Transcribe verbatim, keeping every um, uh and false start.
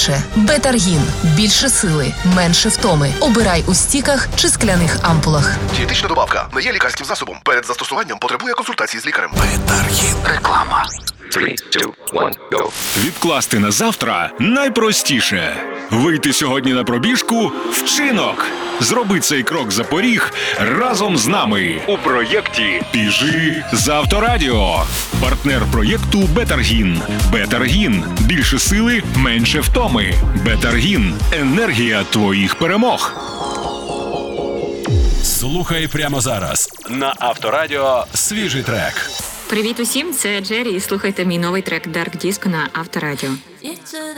швидше. Бетаргін. Більше сили, менше втоми. Обирай у стіках чи скляних ампулах. Дієтична добавка не є лікарським засобом. Перед застосуванням потребує консультації з лікарем. Бетаргін. Реклама. Three, two, one, go. Відкласти на завтра найпростіше. Вийти сьогодні на пробіжку – вчинок. Зроби цей крок за поріг разом з нами у проєкті «Біжи з Авторадіо». Партнер проєкту «Бетаргін». Бетаргін. Більше сили, менше втоми. Бетаргін. Енергія твоїх перемог. Слухай прямо зараз на Авторадіо свіжий трек. Привіт усім, це Джері, і слухайте мій новий трек Dark Disco на Авторадіо.